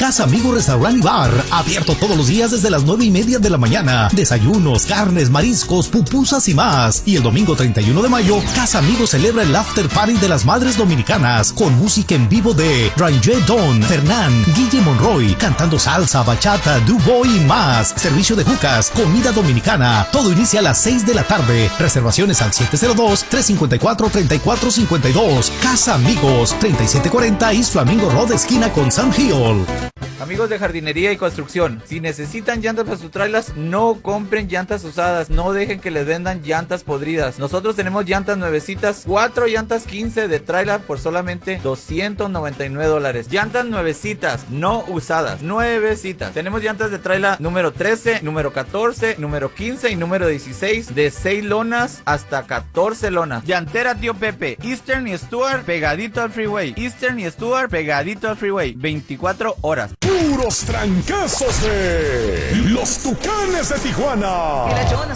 Casa Amigo Restaurant y Bar, abierto todos los días desde las 9:30 de la mañana. Desayunos, carnes, mariscos, pupusas y más. Y el domingo 31 de mayo, Casa Amigo celebra el After Party de las Madres Dominicanas con música en vivo de Ranger Don, Fernán, Guille Monroy, cantando salsa, bachata, duboy y más. Servicio de jucas, comida dominicana. Todo inicia a las 6 de la tarde. Reservaciones al 702-354-3452. Casa Amigos, 3740 East Flamingo Road, esquina con Sun Hill. Amigos de jardinería y construcción, si necesitan llantas para sus trailers, no compren llantas usadas, no dejen que les vendan llantas podridas. Nosotros tenemos llantas nuevecitas, 4 llantas 15 de trailer por solamente $299. Llantas nuevecitas, no usadas, nuevecitas. Tenemos llantas de trailer número 13, número 14, número 15 y número 16, de 6 lonas hasta 14 lonas. Llantera Tío Pepe, Eastern y Stuart pegadito al freeway. Eastern y Stuart pegadito al freeway, 24 horas. Puros trancazos de los Tucanes de Tijuana.